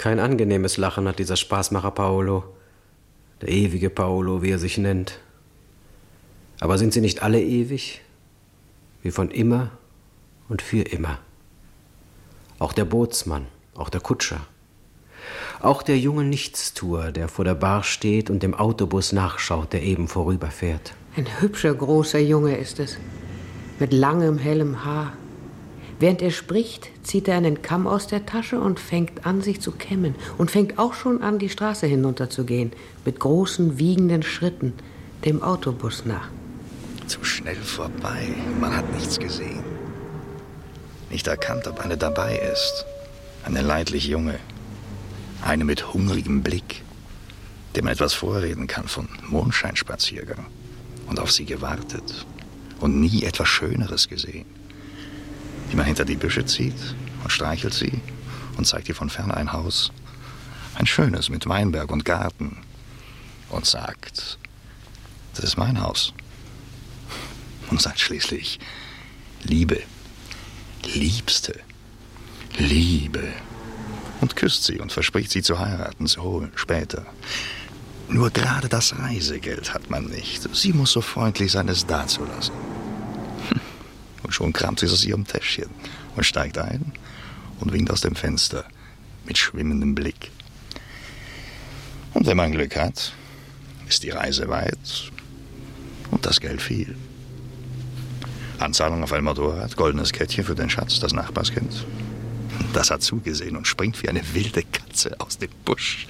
Kein angenehmes Lachen hat dieser Spaßmacher Paolo. Der ewige Paolo, wie er sich nennt. Aber sind sie nicht alle ewig? Wie von immer und für immer. Auch der Bootsmann, auch der Kutscher. Auch der junge Nichtstuer, der vor der Bar steht und dem Autobus nachschaut, der eben vorüberfährt. Ein hübscher, großer Junge ist es, mit langem, hellem Haar. Während er spricht, zieht er einen Kamm aus der Tasche und fängt an, sich zu kämmen. Und fängt auch schon an, die Straße hinunterzugehen, mit großen, wiegenden Schritten, dem Autobus nach. Zu schnell vorbei, man hat nichts gesehen. Nicht erkannt, ob eine dabei ist. Eine leidlich junge. Eine mit hungrigem Blick, dem man etwas vorreden kann von Mondscheinspaziergang. Und auf sie gewartet und nie etwas Schöneres gesehen. Die man hinter die Büsche zieht und streichelt sie und zeigt ihr von fern ein Haus. Ein schönes mit Weinberg und Garten. Und sagt, das ist mein Haus. Und sagt schließlich, Liebe, Liebste, Liebe. Und küsst sie und verspricht, sie zu heiraten, zu holen, später. Nur gerade das Reisegeld hat man nicht. Sie muss so freundlich sein, es dazulassen. Und schon kramt sie aus ihrem Täschchen und steigt ein und winkt aus dem Fenster mit schwimmendem Blick. Und wenn man Glück hat, ist die Reise weit und das Geld viel. Anzahlung auf ein Motorrad, goldenes Kettchen für den Schatz, das Nachbarskind. Das hat zugesehen und springt wie eine wilde Katze aus dem Busch.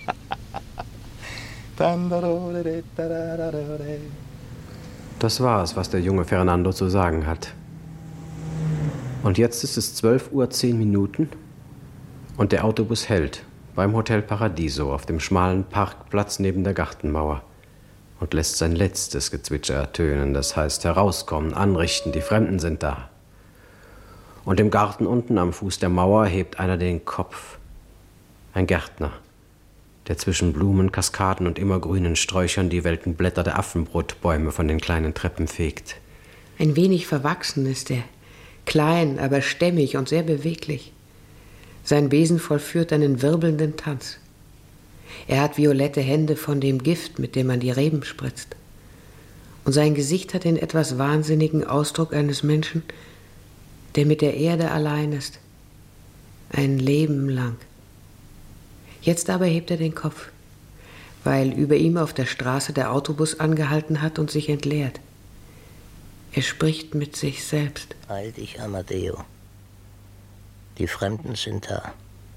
Das war es, was der junge Fernando zu sagen hat. Und jetzt ist es 12:10 Uhr und der Autobus hält beim Hotel Paradiso auf dem schmalen Parkplatz neben der Gartenmauer und lässt sein letztes Gezwitscher ertönen, das heißt herauskommen, anrichten, die Fremden sind da. Und im Garten unten am Fuß der Mauer hebt einer den Kopf. Ein Gärtner, der zwischen Blumen, Kaskaden und immergrünen Sträuchern die welken Blätter der Affenbrotbäume von den kleinen Treppen fegt. Ein wenig verwachsen ist er, klein, aber stämmig und sehr beweglich. Sein Besen vollführt einen wirbelnden Tanz. Er hat violette Hände von dem Gift, mit dem man die Reben spritzt. Und sein Gesicht hat den etwas wahnsinnigen Ausdruck eines Menschen, der mit der Erde allein ist, ein Leben lang. Jetzt aber hebt er den Kopf, weil über ihm auf der Straße der Autobus angehalten hat und sich entleert. Er spricht mit sich selbst. Heil dich, Amadeo. Die Fremden sind da.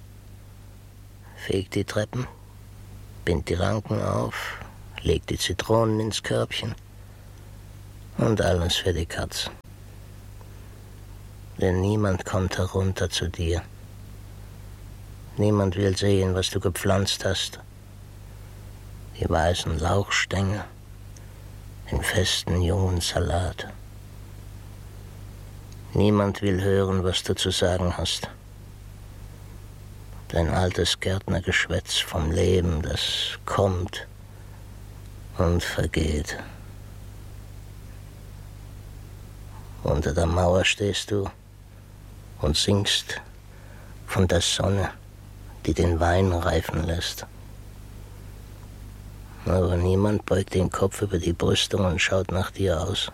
Feg die Treppen, bind die Ranken auf, leg die Zitronen ins Körbchen und alles für die Katz. Denn niemand kommt herunter zu dir. Niemand will sehen, was du gepflanzt hast. Die weißen Lauchstängel, den festen jungen Salat. Niemand will hören, was du zu sagen hast. Dein altes Gärtnergeschwätz vom Leben, das kommt und vergeht. Unter der Mauer stehst du und singst von der Sonne, die den Wein reifen lässt. Aber niemand beugt den Kopf über die Brüstung und schaut nach dir aus.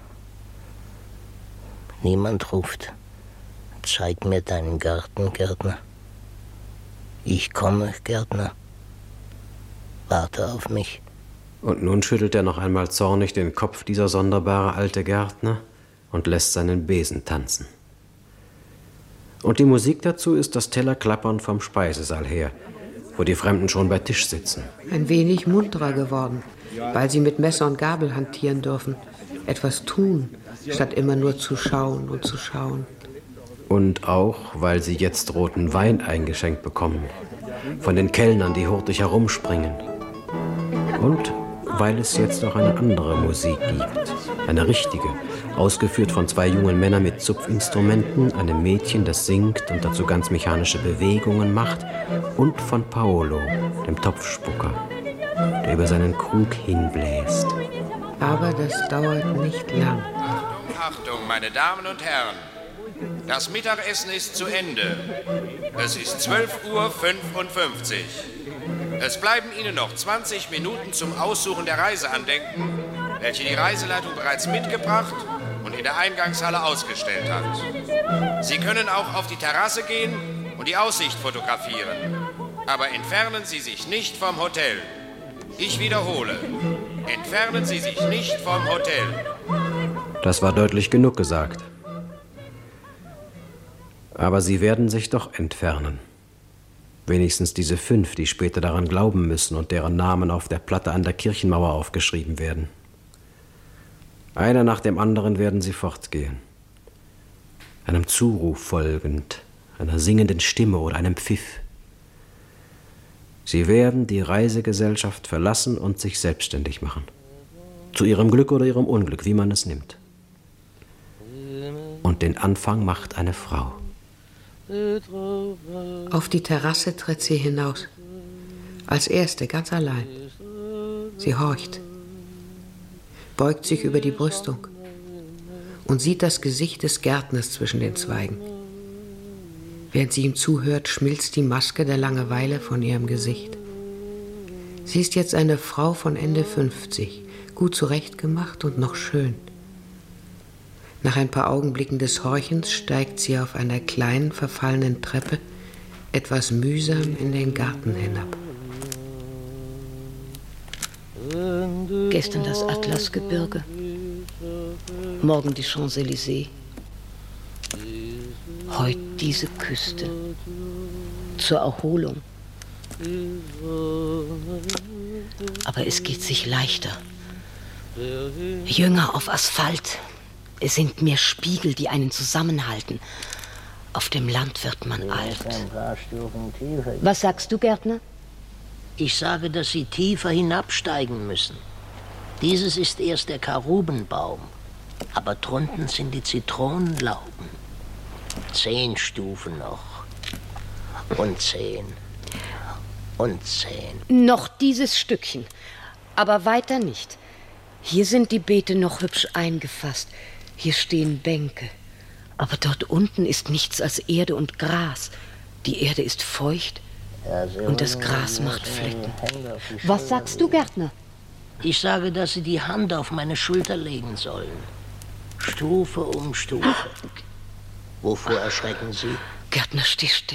Niemand ruft, zeig mir deinen Garten, Gärtner. Ich komme, Gärtner. Warte auf mich. Und nun schüttelt er noch einmal zornig den Kopf, dieser sonderbare alte Gärtner, und lässt seinen Besen tanzen. Und die Musik dazu ist das Tellerklappern vom Speisesaal her, wo die Fremden schon bei Tisch sitzen. Ein wenig munterer geworden, weil sie mit Messer und Gabel hantieren dürfen. Etwas tun, statt immer nur zu schauen und zu schauen. Und auch, weil sie jetzt roten Wein eingeschenkt bekommen, von den Kellnern, die hurtig herumspringen. Und weil es jetzt auch eine andere Musik gibt, eine richtige, ausgeführt von zwei jungen Männern mit Zupfinstrumenten, einem Mädchen, das singt und dazu ganz mechanische Bewegungen macht, und von Paolo, dem Topfspucker, der über seinen Krug hinbläst. Aber das dauert nicht lang. Achtung, Achtung, meine Damen und Herren. Das Mittagessen ist zu Ende. Es ist 12:55 Uhr. Es bleiben Ihnen noch 20 Minuten zum Aussuchen der Reiseandenken, welche die Reiseleitung bereits mitgebracht und in der Eingangshalle ausgestellt hat. Sie können auch auf die Terrasse gehen und die Aussicht fotografieren. Aber entfernen Sie sich nicht vom Hotel. Ich wiederhole, entfernen Sie sich nicht vom Hotel. Das war deutlich genug gesagt. Aber sie werden sich doch entfernen. Wenigstens diese 5, die später daran glauben müssen und deren Namen auf der Platte an der Kirchenmauer aufgeschrieben werden. Einer nach dem anderen werden sie fortgehen. Einem Zuruf folgend, einer singenden Stimme oder einem Pfiff. Sie werden die Reisegesellschaft verlassen und sich selbstständig machen. Zu ihrem Glück oder ihrem Unglück, wie man es nimmt. Und den Anfang macht eine Frau. Auf die Terrasse tritt sie hinaus. Als Erste, ganz allein. Sie horcht, beugt sich über die Brüstung und sieht das Gesicht des Gärtners zwischen den Zweigen. Während sie ihm zuhört, schmilzt die Maske der Langeweile von ihrem Gesicht. Sie ist jetzt eine Frau von Ende 50, gut zurechtgemacht und noch schön. Nach ein paar Augenblicken des Horchens steigt sie auf einer kleinen, verfallenen Treppe etwas mühsam in den Garten hinab. Gestern das Atlasgebirge, morgen die Champs-Élysées, heute diese Küste zur Erholung. Aber es geht sich leichter. Jünger auf Asphalt. Es sind mehr Spiegel, die einen zusammenhalten. Auf dem Land wird man alt. Was sagst du, Gärtner? Ich sage, dass Sie tiefer hinabsteigen müssen. Dieses ist erst der Karubenbaum, aber drunten sind die Zitronenlauben. 10 Stufen noch. Und 10. Und 10. Noch dieses Stückchen, aber weiter nicht. Hier sind die Beete noch hübsch eingefasst. Hier stehen Bänke. Aber dort unten ist nichts als Erde und Gras. Die Erde ist feucht und das Gras macht Flecken. Was sagst du, Gärtner? Ich sage, dass Sie die Hand auf meine Schulter legen sollen. Stufe um Stufe. Wovor erschrecken Sie? Gärtner, steh still.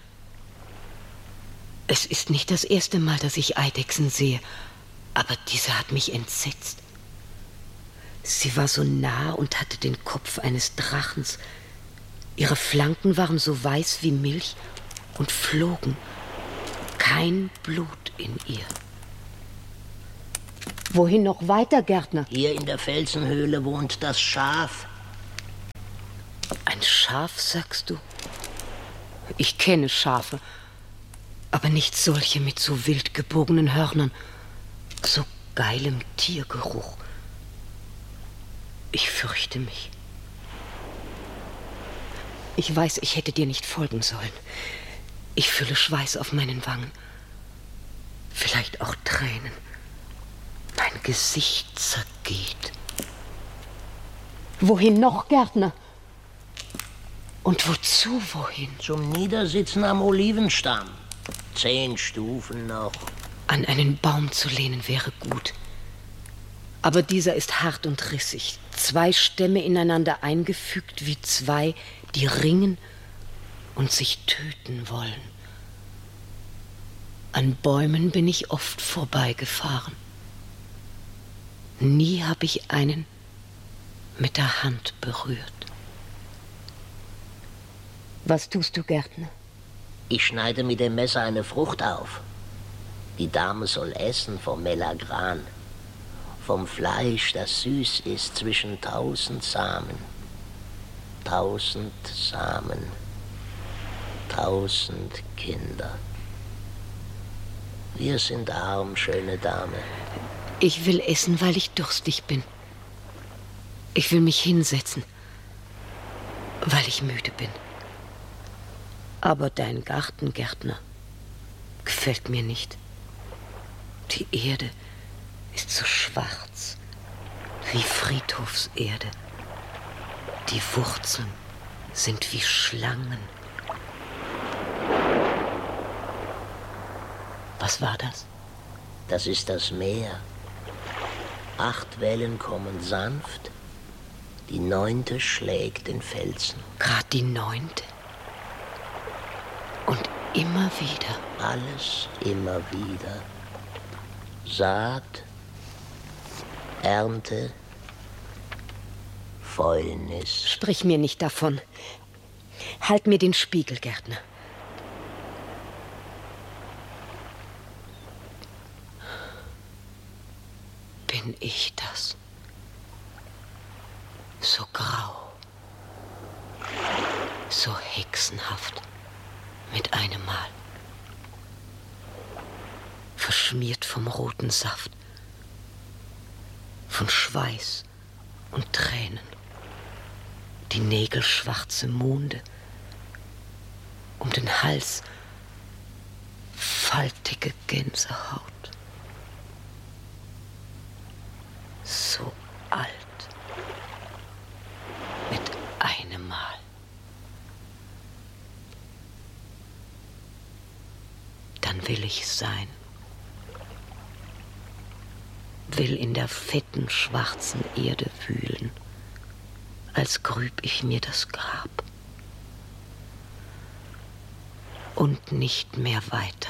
Es ist nicht das erste Mal, dass ich Eidechsen sehe, aber diese hat mich entsetzt. Sie war so nah und hatte den Kopf eines Drachens. Ihre Flanken waren so weiß wie Milch und flogen. Kein Blut in ihr. Wohin noch weiter, Gärtner? Hier in der Felsenhöhle wohnt das Schaf. Ein Schaf, sagst du? Ich kenne Schafe, aber nicht solche mit so wild gebogenen Hörnern, so geilem Tiergeruch. Ich fürchte mich. Ich weiß, ich hätte dir nicht folgen sollen. Ich fühle Schweiß auf meinen Wangen. Vielleicht auch Tränen. Mein Gesicht zergeht. Wohin noch, Gärtner? Und wozu wohin? Zum Niedersitzen am Olivenstamm. 10 Stufen noch. An einen Baum zu lehnen wäre gut. Aber dieser ist hart und rissig. 2 Stämme ineinander eingefügt wie 2, die ringen und sich töten wollen. An Bäumen bin ich oft vorbeigefahren. Nie habe ich einen mit der Hand berührt. Was tust du, Gärtner? Ich schneide mit dem Messer eine Frucht auf. Die Dame soll essen vom Melagran. Vom Fleisch, das süß ist zwischen 1000 Samen. 1000 Samen. 1000 Kinder. Wir sind arm, schöne Dame. Ich will essen, weil ich durstig bin. Ich will mich hinsetzen, weil ich müde bin. Aber dein Garten, Gärtner, gefällt mir nicht. Die Erde ist so schwarz wie Friedhofserde. Die Wurzeln sind wie Schlangen. Was war das? Das ist das Meer. 8 Wellen kommen sanft. Die 9. schlägt den Felsen. Gerade die 9. Und immer wieder. Alles immer wieder. Saat, Ernte, Fäulnis. Sprich mir nicht davon. Halt mir den Spiegel, Gärtner. Bin ich das? So grau, so hexenhaft, mit einem Mal. Verschmiert vom roten Saft, von Schweiß und Tränen. Die Nägel schwarze Monde, um den Hals faltige Gänsehaut. So alt, mit einem Mal. Dann will ich sein. Will in der fetten, schwarzen Erde wühlen, als grüb ich mir das Grab. Und nicht mehr weiter.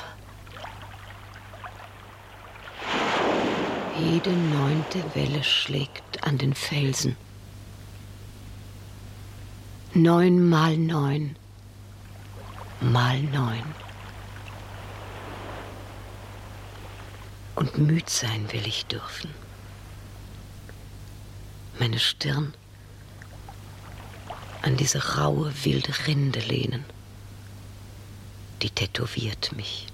Jede 9. Welle schlägt an den Felsen. 9 mal 9 mal 9. Und müd sein will ich dürfen. Meine Stirn an diese raue, wilde Rinde lehnen. Die tätowiert mich.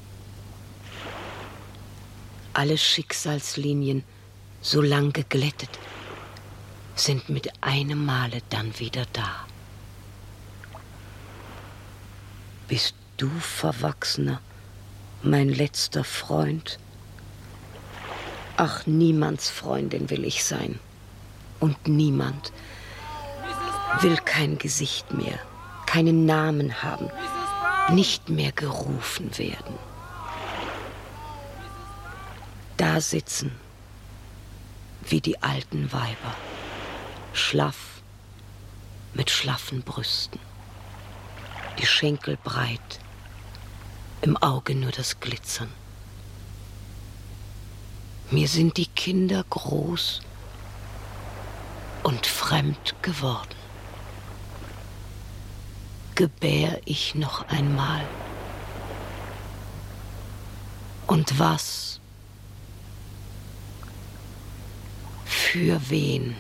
Alle Schicksalslinien, so lang geglättet, sind mit einem Male dann wieder da. Bist du, Verwachsener, mein letzter Freund? Ach, niemands Freundin will ich sein. Und niemand will kein Gesicht mehr, keinen Namen haben, nicht mehr gerufen werden. Da sitzen, wie die alten Weiber, schlaff, mit schlaffen Brüsten, die Schenkel breit, im Auge nur das Glitzern. Mir sind die Kinder groß und fremd geworden. Gebär ich noch einmal? Und was? Für wen?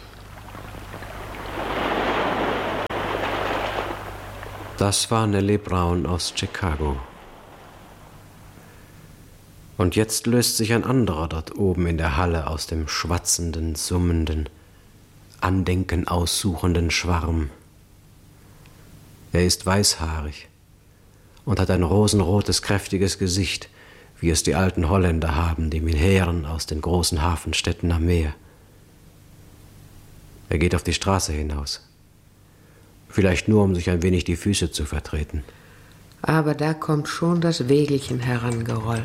Das war Nellie Brown aus Chicago. Und jetzt löst sich ein anderer dort oben in der Halle aus dem schwatzenden, summenden, Andenken aussuchenden Schwarm. Er ist weißhaarig und hat ein rosenrotes, kräftiges Gesicht, wie es die alten Holländer haben, die Militären aus den großen Hafenstädten am Meer. Er geht auf die Straße hinaus. Vielleicht nur, um sich ein wenig die Füße zu vertreten. Aber da kommt schon das Wägelchen herangerollt.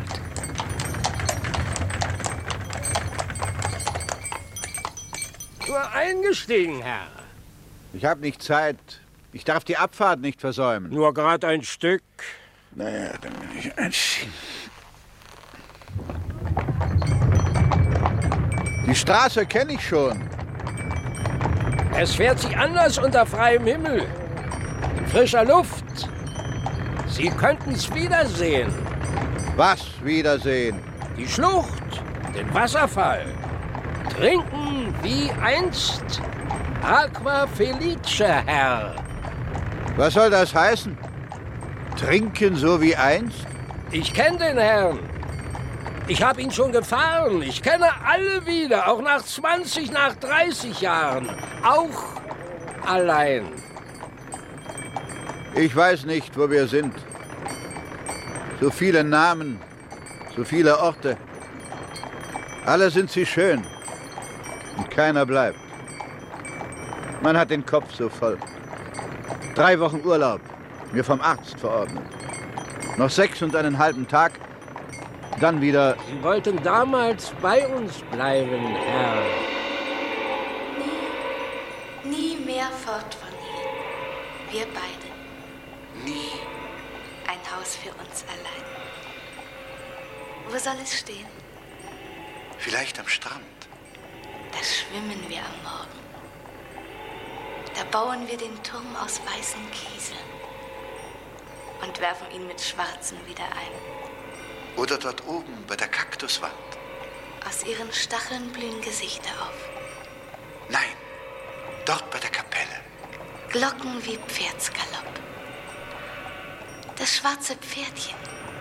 Nur eingestiegen, Herr. Ich habe nicht Zeit. Ich darf die Abfahrt nicht versäumen. Nur gerade ein Stück. Naja, dann will ich einziehen. Die Straße kenne ich schon. Es fährt sich anders unter freiem Himmel. In frischer Luft. Sie könnten es wiedersehen. Was wiedersehen? Die Schlucht, den Wasserfall. Trinken wie einst. Aqua Felice, Herr. Was soll das heißen? Trinken so wie einst? Ich kenne den Herrn. Ich habe ihn schon gefahren. Ich kenne alle wieder, auch nach 20, nach 30 Jahren. Auch allein. Ich weiß nicht, wo wir sind. So viele Namen, so viele Orte. Alle sind sie schön und keiner bleibt. Man hat den Kopf so voll. 3 Wochen Urlaub, mir vom Arzt verordnet. Noch 6,5 Tage dann wieder... Sie wollten damals bei uns bleiben, Herr. Nie mehr fort von hier. Wir beide. Nie. Ein Haus für uns allein. Wo soll es stehen? Vielleicht am Strand. Da schwimmen wir am Morgen. Da bauen wir den Turm aus weißen Kieseln und werfen ihn mit schwarzen wieder ein. Oder dort oben bei der Kaktuswand. Aus ihren Stacheln blühen Gesichter auf. Nein, dort bei der Kapelle. Glocken wie Pferdsgalopp. Das schwarze Pferdchen.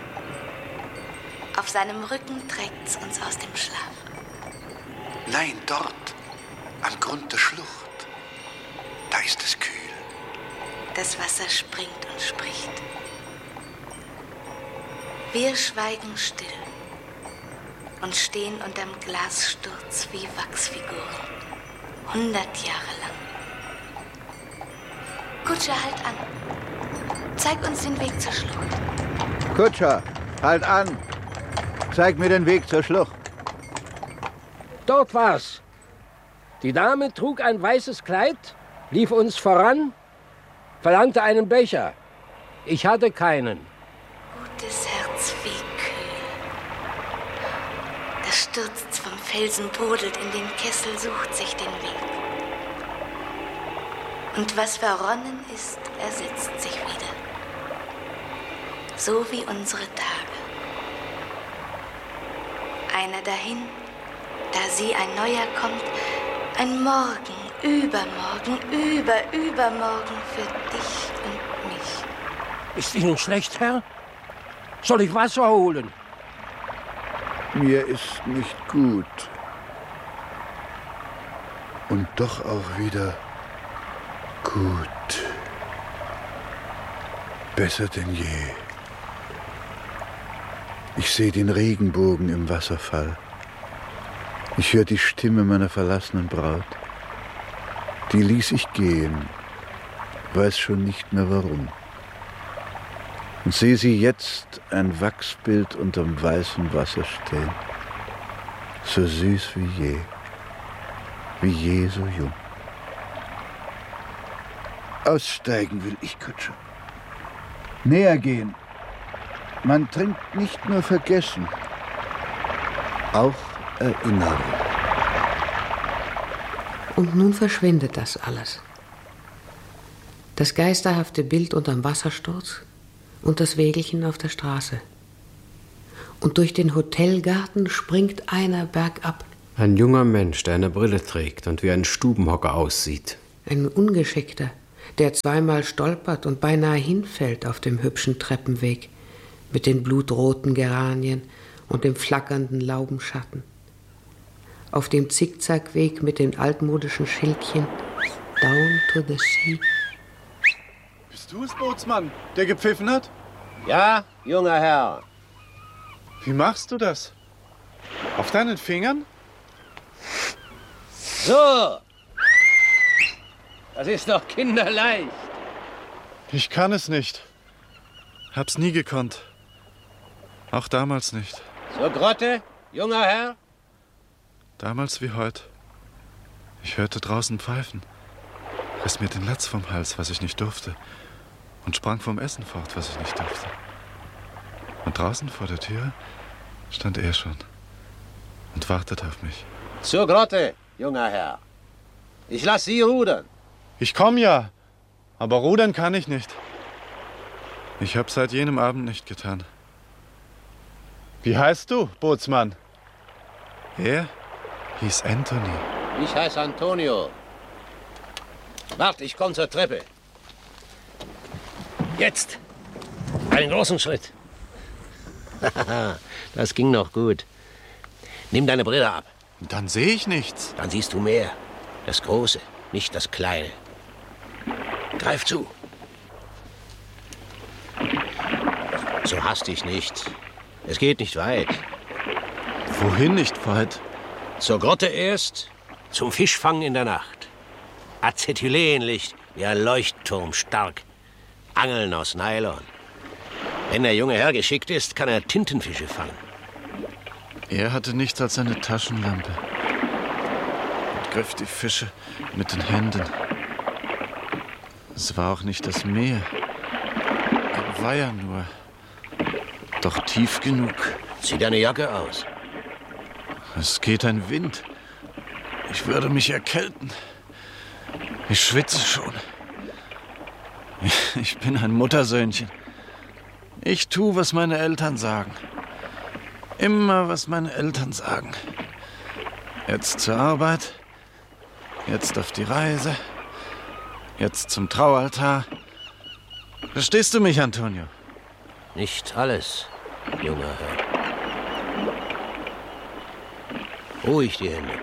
Auf seinem Rücken trägt's uns aus dem Schlaf. Nein, dort, am Grund der Schlucht. Da ist es kühl. Das Wasser springt und spricht. Wir schweigen still und stehen unterm Glassturz wie Wachsfiguren, 100 Jahre lang. Kutscher, halt an. Zeig uns den Weg zur Schlucht. Kutscher, halt an. Zeig mir den Weg zur Schlucht. Dort war's. Die Dame trug ein weißes Kleid, lief uns voran, verlangte einen Becher. Ich hatte keinen. Gutes Herz, wie kühl. Das stürzt vom Felsen, brodelt in den Kessel, sucht sich den Weg. Und was verronnen ist, ersetzt sich wieder. So wie unsere Tage. Einer dahin, da sie ein neuer kommt, ein Morgen, übermorgen, übermorgen für dich und mich. Ist Ihnen schlecht, Herr? Soll ich Wasser holen? Mir ist nicht gut. Und doch auch wieder gut. Besser denn je. Ich sehe den Regenbogen im Wasserfall. Ich höre die Stimme meiner verlassenen Braut. Die ließ ich gehen, weiß schon nicht mehr warum. Und sehe sie jetzt ein Wachsbild unterm weißen Wasser stehen. So süß wie je so jung. Aussteigen will ich, Kutscher. Näher gehen. Man trinkt nicht nur Vergessen, auch Erinnerung. Und nun verschwindet das alles. Das geisterhafte Bild unterm Wassersturz und das Wägelchen auf der Straße. Und durch den Hotelgarten springt einer bergab. Ein junger Mensch, der eine Brille trägt und wie ein Stubenhocker aussieht. Ein Ungeschickter, der zweimal stolpert und beinahe hinfällt auf dem hübschen Treppenweg mit den blutroten Geranien und dem flackernden Laubenschatten. Auf dem Zickzackweg mit dem altmodischen Schildchen Down to the Sea. Bist du es, Bootsmann, der gepfiffen hat? Ja, junger Herr. Wie machst du das? Auf deinen Fingern? So. Das ist doch kinderleicht. Ich kann es nicht. Hab's nie gekonnt. Auch damals nicht. Zur Grotte, junger Herr? Damals wie heute. Ich hörte draußen pfeifen, riss mir den Latz vom Hals, was ich nicht durfte, und sprang vom Essen fort, was ich nicht durfte. Und draußen vor der Tür stand er schon und wartete auf mich. Zur Grotte, junger Herr. Ich lass Sie rudern. Ich komm ja, aber rudern kann ich nicht. Ich hab's seit jenem Abend nicht getan. Wie heißt du, Bootsmann? Er hieß Anthony. Ich heiße Antonio. Wart, ich komm zur Treppe. Jetzt. Einen großen Schritt. Das ging noch gut. Nimm deine Brille ab. Dann sehe ich nichts. Dann siehst du mehr. Das Große, nicht das Kleine. Greif zu. So hastig nicht. Es geht nicht weit. Wohin nicht weit? Zur Grotte erst, zum Fischfang in der Nacht. Acetylenlicht, wie ein Leuchtturm stark. Angeln aus Nylon. Wenn der junge Herr geschickt ist, kann er Tintenfische fangen. Er hatte nichts als eine Taschenlampe und griff die Fische mit den Händen. Es war auch nicht das Meer, ein Weiher nur, doch tief genug. Zieh deine Jacke aus. Es geht ein Wind. Ich würde mich erkälten. Ich schwitze schon. Ich bin ein Muttersöhnchen. Ich tue, was meine Eltern sagen. Immer, was meine Eltern sagen. Jetzt zur Arbeit, jetzt auf die Reise, jetzt zum Traualtar. Verstehst du mich, Antonio? Nicht alles, junger Herr. Ruhig die Hände.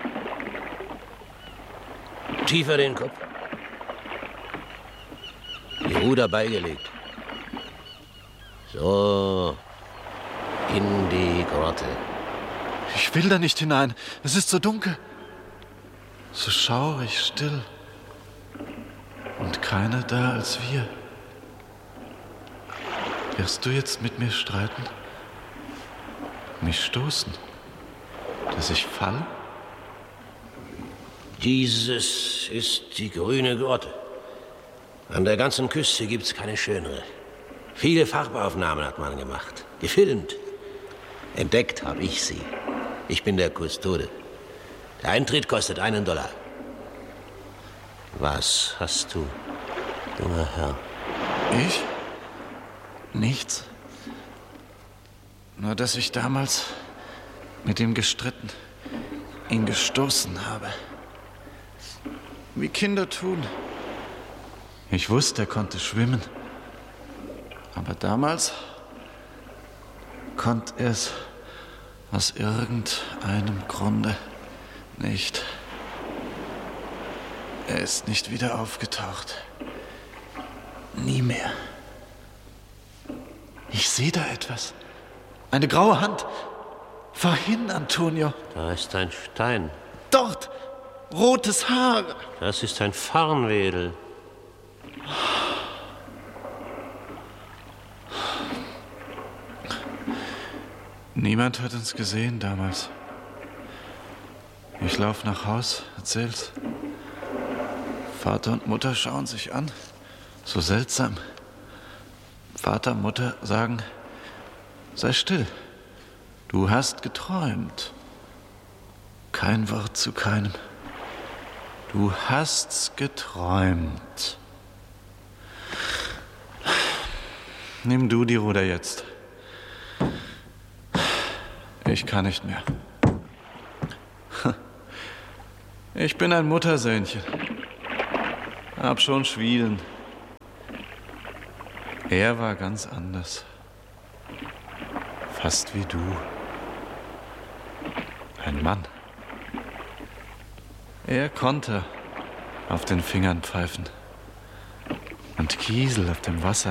Tiefer den Kopf. Die Ruder beigelegt. So. In die Grotte. Ich will da nicht hinein. Es ist so dunkel. So schaurig still. Und keiner da als wir. Wirst du jetzt mit mir streiten? Mich stoßen? Dass ich falle? Dieses ist die grüne Grotte. An der ganzen Küste gibt's keine schönere. Viele Farbaufnahmen hat man gemacht. Gefilmt. Entdeckt habe ich sie. Ich bin der Kustode. Der Eintritt kostet $1. Was hast du, junger Herr? Ich? Nichts. Nur, dass ich damals mit ihm gestritten, ihn gestoßen habe. Wie Kinder tun. Ich wusste, er konnte schwimmen. Aber damals konnte er es aus irgendeinem Grunde nicht. Er ist nicht wieder aufgetaucht. Nie mehr. Ich sehe da etwas. Eine graue Hand. Fahr hin, Antonio. Da ist ein Stein. Dort. Rotes Haar. Das ist ein Farnwedel. Niemand hat uns gesehen damals. Ich laufe nach Haus, erzähl's. Vater und Mutter schauen sich an. So seltsam. Vater und Mutter sagen, sei still. Du hast geträumt. Kein Wort zu keinem. Du hast's geträumt. Nimm du die Ruder jetzt. Ich kann nicht mehr. Ich bin ein Muttersöhnchen. Hab schon Schwielen. Er war ganz anders. Fast wie du. Ein Mann. Er konnte auf den Fingern pfeifen und Kiesel auf dem Wasser